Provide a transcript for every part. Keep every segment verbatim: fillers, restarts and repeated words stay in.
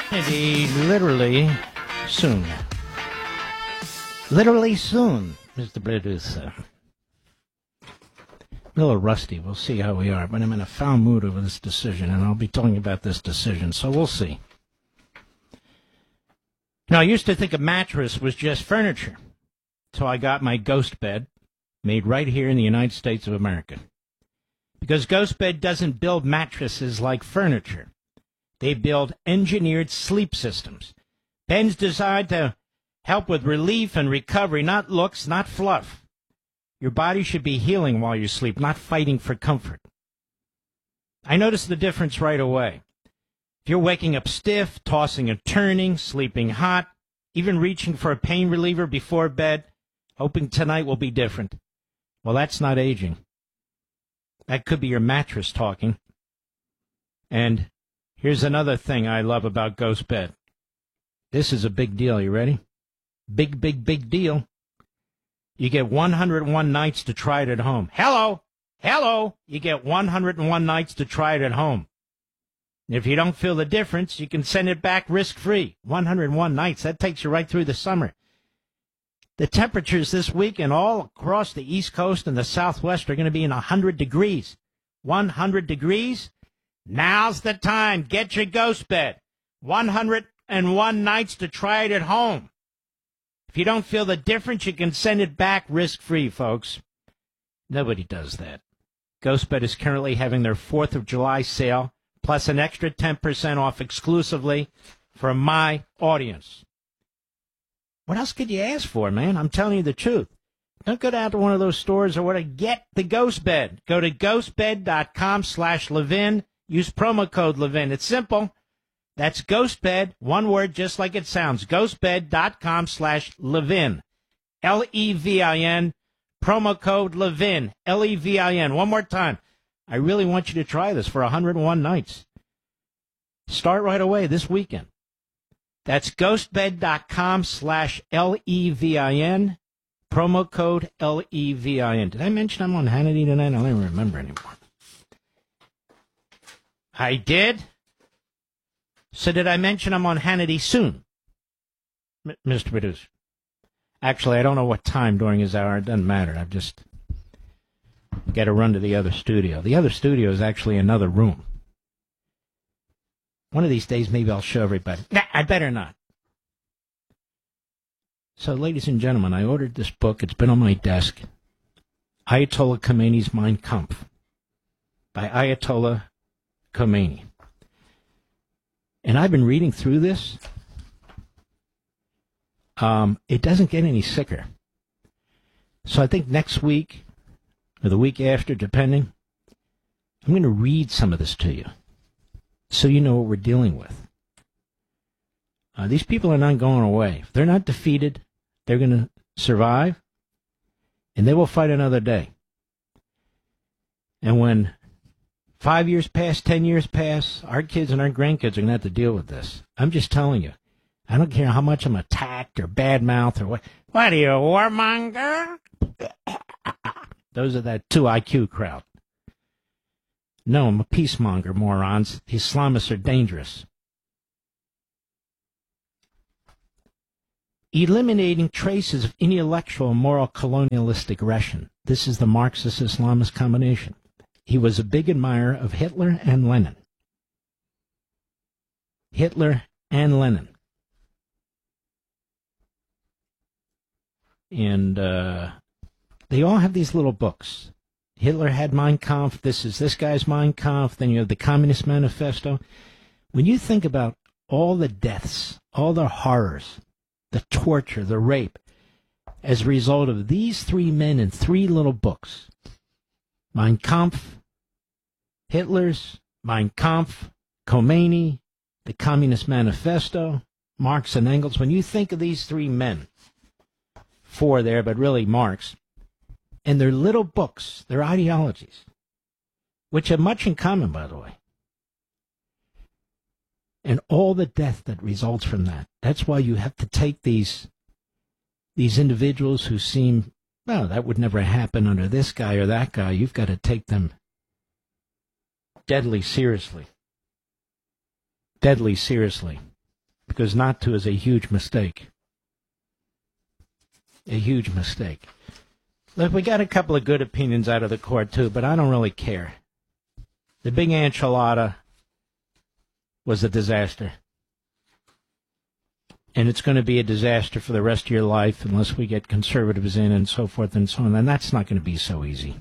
Indeed, literally soon. Literally soon, Mister Producer. A little rusty. We'll see how we are. But I'm in a foul mood over this decision, and I'll be talking about this decision, so we'll see. Now, I used to think a mattress was just furniture. So I got my Ghost Bed, made right here in the United States of America. Because Ghost Bed doesn't build mattresses like furniture. They build engineered sleep systems. Beds designed to help with relief and recovery, not looks, not fluff. Your body should be healing while you sleep, not fighting for comfort. I noticed the difference right away. If you're waking up stiff, tossing and turning, sleeping hot, even reaching for a pain reliever before bed, hoping tonight will be different, well, that's not aging. That could be your mattress talking. And here's another thing I love about Ghost Bed. This is a big deal. You ready? Big, big, big deal. You get one hundred one nights to try it at home. Hello! Hello! You get one hundred one nights to try it at home. If you don't feel the difference, you can send it back risk-free. one hundred one nights. That takes you right through the summer. The temperatures this weekend all across the East Coast and the Southwest are going to be in one hundred degrees. one hundred degrees? Now's the time. Get your Ghost Bed. one hundred one nights to try it at home. If you don't feel the difference, you can send it back risk-free, folks. Nobody does that. Ghost Bed is currently having their fourth of July sale, plus an extra ten percent off exclusively for my audience. What else could you ask for, man? I'm telling you the truth. Don't go down to one of those stores or what to get the Ghost Bed. Go to ghostbed.com slash Levin. Use promo code Levin. It's simple. That's Ghostbed, one word just like it sounds. Ghostbed.com slash Levin. L E V I N. Promo code Levin. L E V I N. One more time. I really want you to try this for one hundred one nights. Start right away this weekend. That's ghostbed.com slash L E V I N. Promo code L E V I N. Did I mention I'm on Hannity tonight? I don't even remember anymore. I did? So did I mention I'm on Hannity soon, M- Mister Producer? Actually, I don't know what time during his hour. It doesn't matter. I've just got to run to the other studio. The other studio is actually another room. One of these days, maybe I'll show everybody. Nah, I better not. So, ladies and gentlemen, I ordered this book. It's been on my desk. Ayatollah Khomeini's Mein Kampf by Ayatollah Khomeini. And I've been reading through this. Um, it doesn't get any sicker. So I think next week, or the week after, depending, I'm going to read some of this to you so you know what we're dealing with. Uh, these people are not going away. If they're not defeated, they're going to survive, and they will fight another day. And when five years pass, ten years pass, our kids and our grandkids are going to have to deal with this. I'm just telling you. I don't care how much I'm attacked or badmouthed or what. What are you, a warmonger? Those are that two I Q crowd. No, I'm a peacemonger, morons. The Islamists are dangerous. Eliminating traces of intellectual and moral colonialist aggression. This is the Marxist-Islamist combination. He was a big admirer of Hitler and Lenin. Hitler and Lenin. And uh, they all have these little books. Hitler had Mein Kampf. This is this guy's Mein Kampf. Then you have the Communist Manifesto. When you think about all the deaths, all the horrors, the torture, the rape, as a result of these three men in three little books, Mein Kampf, Hitler's, Mein Kampf, Khomeini, the Communist Manifesto, Marx and Engels. When you think of these three men, four there, but really Marx, and their little books, their ideologies, which have much in common, by the way, and all the death that results from that. That's why you have to take these these individuals who seem, well, that would never happen under this guy or that guy. You've got to take them deadly seriously. Deadly seriously. because not to is a huge mistake. A huge mistake. Look, we got a couple of good opinions out of the court, too, but I don't really care. The big enchilada was a disaster. And it's going to be a disaster for the rest of your life unless we get conservatives in and so forth and so on. And that's not going to be so easy.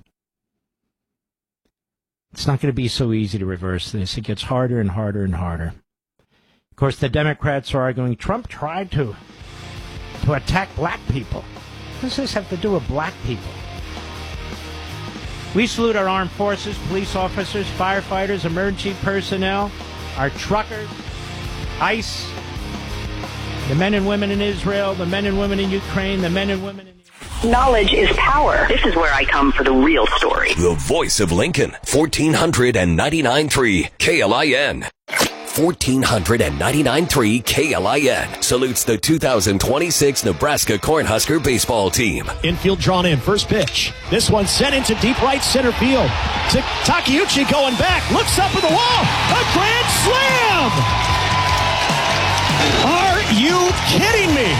It's not going to be so easy to reverse this. It gets harder and harder and harder. Of course, the Democrats are arguing Trump tried to, to attack black people. What does this have to do with black people? We salute our armed forces, police officers, firefighters, emergency personnel, our truckers, ICE, the men and women in Israel, the men and women in Ukraine, the men and women in... Knowledge is power. This is where I come for the real story. The voice of Lincoln, fourteen ninety-nine point three K L I N. fourteen ninety-nine point three K L I N salutes the two thousand twenty-six Nebraska Cornhusker baseball team. Infield drawn in, first pitch. This one sent into deep right center field. To Takeuchi going back, looks up at the wall. A grand slam! Are you kidding me?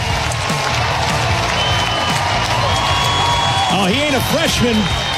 Oh, he ain't a freshman.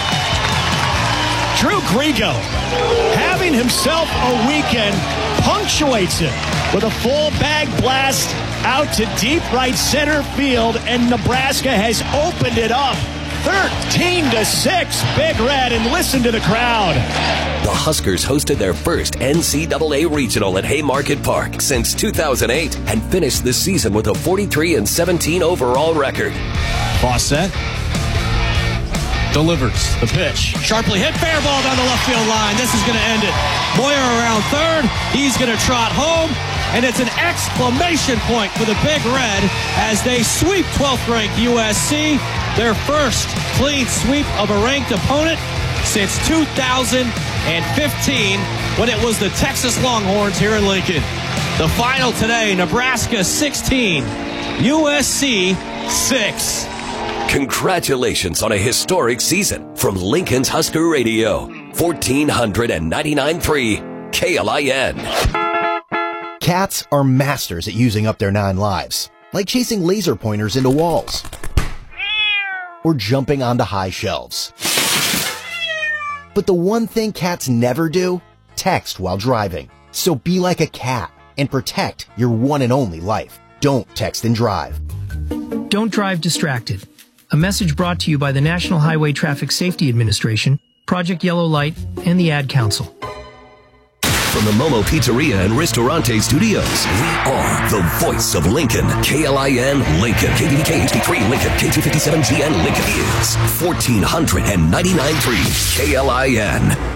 Drew Griego, having himself a weekend, punctuates it with a full bag blast out to deep right center field, and Nebraska has opened it up thirteen to six, Big Red, and listen to the crowd. The Huskers hosted their first N C double A regional at Haymarket Park since two thousand eight and finished the season with a forty-three and seventeen overall record. Fawcett delivers the pitch. Sharply hit, fair ball down the left field line. This is going to end it. Moyer around third. He's going to trot home. And it's an exclamation point for the Big Red as they sweep twelfth ranked U S C. Their first clean sweep of a ranked opponent since two thousand fifteen when it was the Texas Longhorns here in Lincoln. The final today, Nebraska sixteen, U S C six. Congratulations on a historic season from Lincoln's Husker Radio, fourteen ninety-nine point three K L I N. Cats are masters at using up their nine lives, like chasing laser pointers into walls or jumping onto high shelves. But the one thing cats never do, text while driving. So be like a cat and protect your one and only life. Don't text and drive. Don't drive distracted. A message brought to you by the National Highway Traffic Safety Administration, Project Yellow Light, and the Ad Council. From the Momo Pizzeria and Ristorante Studios, we are the voice of Lincoln. K L I N Lincoln. K B D K H D three Lincoln. K two fifty-seven G N Lincoln is fourteen ninety-nine point three K L I N.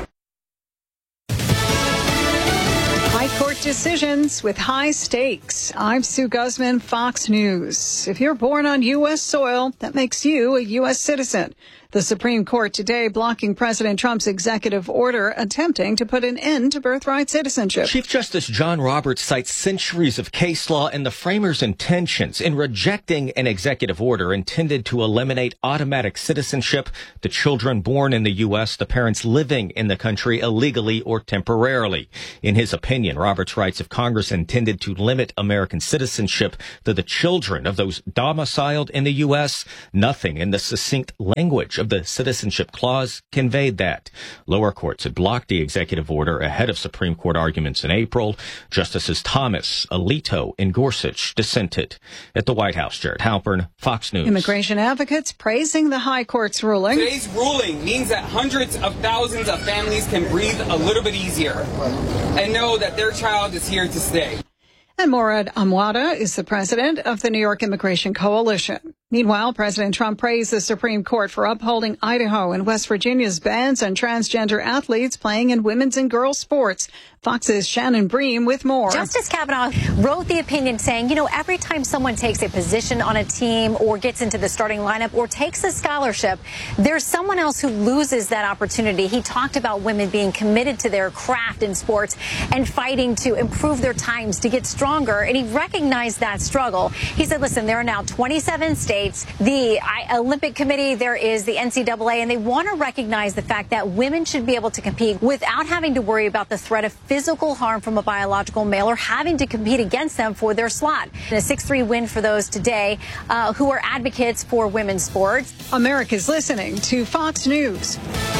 Court decisions with high stakes. I'm Sue Guzman, Fox News. If you're born on U S soil, that makes you a U S citizen. The Supreme Court today blocking President Trump's executive order attempting to put an end to birthright citizenship. Chief Justice John Roberts cites centuries of case law and the framers' intentions in rejecting an executive order intended to eliminate automatic citizenship to children born in the U S, the parents living in the country illegally or temporarily. In his opinion, Roberts writes, if Congress intended to limit American citizenship to the children of those domiciled in the U S, nothing in the succinct language of the Citizenship Clause conveyed that. Lower courts had blocked the executive order ahead of Supreme Court arguments in April. Justices Thomas, Alito, and Gorsuch dissented. At the White House, Jared Halpern, Fox News. Immigration advocates praising the High Court's ruling. Today's ruling means that hundreds of thousands of families can breathe a little bit easier and know that their child is here to stay. And Morad Amwada is the president of the New York Immigration Coalition. Meanwhile, President Trump praised the Supreme Court for upholding Idaho and West Virginia's bans on transgender athletes playing in women's and girls' sports. Fox's Shannon Bream with more. Justice Kavanaugh wrote the opinion saying, you know, every time someone takes a position on a team or gets into the starting lineup or takes a scholarship, there's someone else who loses that opportunity. He talked about women being committed to their craft in sports and fighting to improve their times to get stronger. And he recognized that struggle. He said, listen, there are now twenty-seven states, the Olympic Committee, there is the N C double A, and they want to recognize the fact that women should be able to compete without having to worry about the threat of physical harm from a biological male or having to compete against them for their slot. And a six three win for those today uh, who are advocates for women's sports. America's listening to Fox News.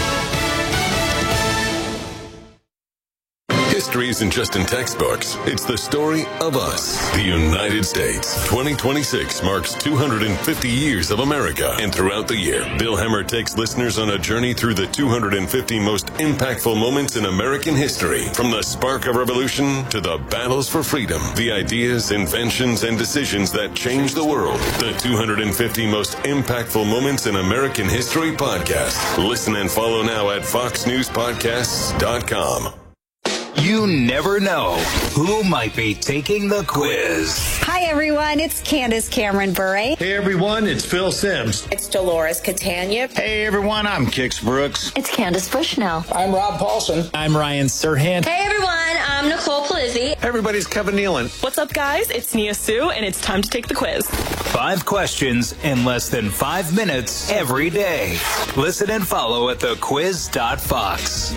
History isn't just in textbooks. It's the story of us, the United States. twenty twenty-six marks two hundred fifty years of America. And throughout the year, Bill Hemmer takes listeners on a journey through the two hundred fifty most impactful moments in American history. From the spark of revolution to the battles for freedom, the ideas, inventions, and decisions that changed the world. The two hundred fifty most impactful moments in American history podcast. Listen and follow now at fox news podcasts dot com. You never know who might be taking the quiz. Hi, everyone. It's Candace Cameron Bure. Hey, everyone. It's Phil Sims. It's Dolores Catania. Hey, everyone. I'm Kix Brooks. It's Candace Bushnell. I'm Rob Paulson. I'm Ryan Serhant. Hey, everyone. I'm Nicole Polizzi. Hey, everybody's Kevin Nealon. What's up, guys? It's Nia Sue, and it's time to take the quiz. Five questions in less than five minutes every day. Listen and follow at the quiz dot fox.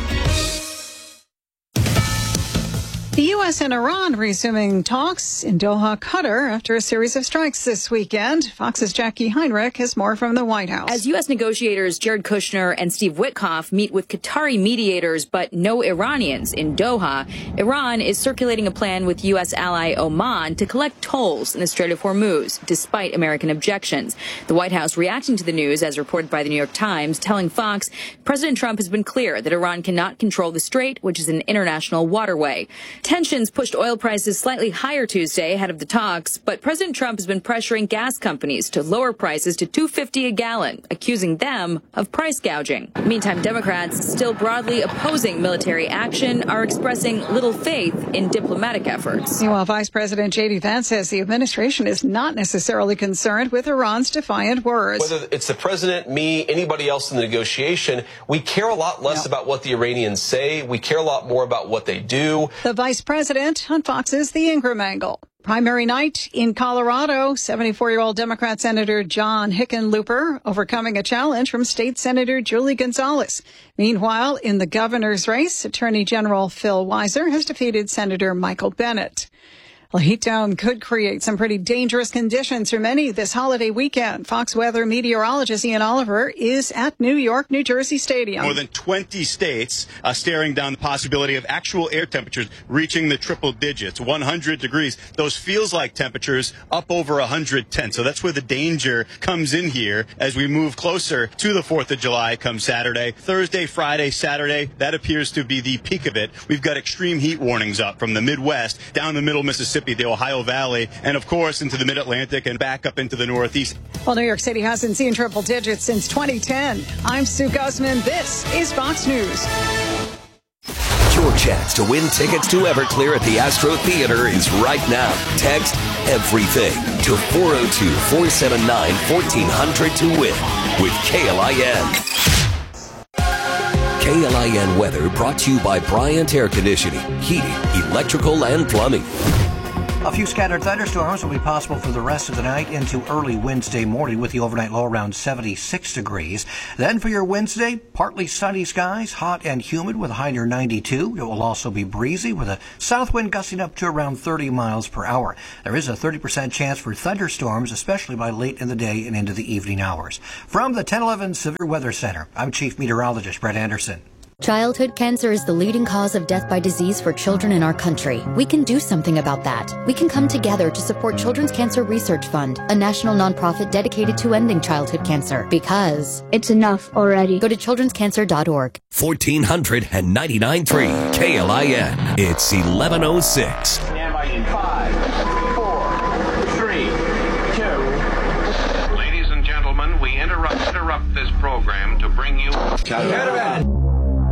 The U S and Iran resuming talks in Doha, Qatar, after a series of strikes this weekend. Fox's Jackie Heinrich has more from the White House. As U S negotiators Jared Kushner and Steve Witkoff meet with Qatari mediators but no Iranians in Doha, Iran is circulating a plan with U S ally Oman to collect tolls in the Strait of Hormuz, despite American objections. The White House reacting to the news, as reported by the New York Times, telling Fox President Trump has been clear that Iran cannot control the strait, which is an international waterway. Tensions pushed oil prices slightly higher Tuesday ahead of the talks, but President Trump has been pressuring gas companies to lower prices to two dollars and fifty cents a gallon, accusing them of price gouging. Meantime, Democrats, still broadly opposing military action, are expressing little faith in diplomatic efforts. Meanwhile, Vice President J D Vance says the administration is not necessarily concerned with Iran's defiant words. Whether it's the president, me, anybody else in the negotiation, we care a lot less no. about what the Iranians say. We care a lot more about what they do. The Vice President on Fox's The Ingram Angle. Primary night in Colorado, seventy-four-year-old Democrat Senator John Hickenlooper overcoming a challenge from State Senator Julie Gonzalez. Meanwhile, in the governor's race, Attorney General Phil Weiser has defeated Senator Michael Bennet. Well, heat dome could create some pretty dangerous conditions for many this holiday weekend. Fox weather meteorologist Ian Oliver is at New York, New Jersey Stadium. More than twenty states uh, staring down the possibility of actual air temperatures reaching the triple digits, one hundred degrees. Those feels like temperatures up over one hundred ten. So that's where the danger comes in here as we move closer to the fourth of July come Saturday. Thursday, Friday, Saturday, that appears to be the peak of it. We've got extreme heat warnings up from the Midwest down the middle Mississippi, the Ohio Valley, and of course into the Mid-Atlantic and back up into the Northeast. Well, New York City hasn't seen triple digits since twenty ten. I'm Sue Guzman. This is Fox News. Your chance to win tickets to Everclear at the Astro Theater is right now. Text everything to four oh two, four seven nine, one four hundred to win with K L I N. K L I N weather brought to you by Bryant Air Conditioning, Heating, Electrical, and Plumbing. A few scattered thunderstorms will be possible for the rest of the night into early Wednesday morning with the overnight low around seventy-six degrees. Then for your Wednesday, partly sunny skies, hot and humid with a high near ninety-two. It will also be breezy with a south wind gusting up to around thirty miles per hour. There is a thirty percent chance for thunderstorms, especially by late in the day and into the evening hours. From the ten eleven Severe Weather Center, I'm Chief Meteorologist Brett Anderson. Childhood cancer is the leading cause of death by disease for children in our country. We can do something about that. We can come together to support Children's Cancer Research Fund, a national nonprofit dedicated to ending childhood cancer. Because it's enough already. Go to children's cancer dot org. fourteen ninety-nine point three K L I N. It's eleven oh six. Stand by in five, four, three, two. Ladies and gentlemen, we interrupt interrupt this program to bring you. Caravan.